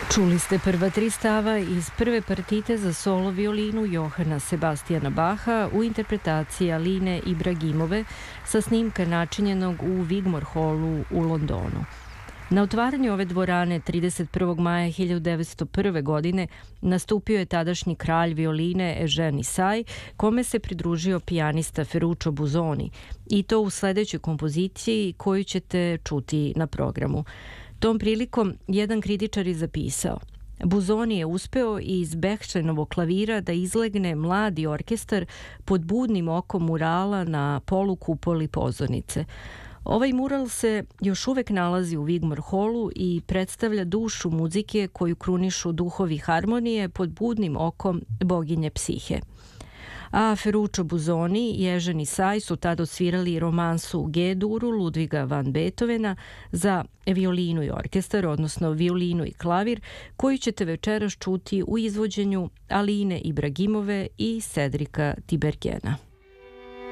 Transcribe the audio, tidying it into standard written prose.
Čuli ste prva tri stava iz prve partite za solo violinu Johana Sebastijana Baha u interpretaciji Aline Ibragimove sa snimka načinjenog u Wigmore Hallu u Londonu. Na otvaranju ove dvorane 31. maja 1901. godine nastupio je tadašnji kralj violine Eugene Issai, kome se pridružio pijanista Ferruccio Busoni, i to u sledećoj kompoziciji koju ćete čuti na programu. Tom prilikom jedan kritičar je zapisao: Busoni je uspeo iz Bechsteinovog klavira da izlegne mladi orkestar pod budnim okom murala na polukupoli pozornice. Ovaj mural se još uvek nalazi u Wigmore Hallu i predstavlja dušu muzike koju krunišu duhovi harmonije pod budnim okom boginje Psihe. A Ferruccio Busoni i Eugene Issai su tada odsvirali romansu G-duru Ludviga van Beethovena za violinu i orkestar, odnosno violinu i klavir, koju ćete večeras čuti u izvođenju Aline Ibragimove i Cedrika Tiberghena.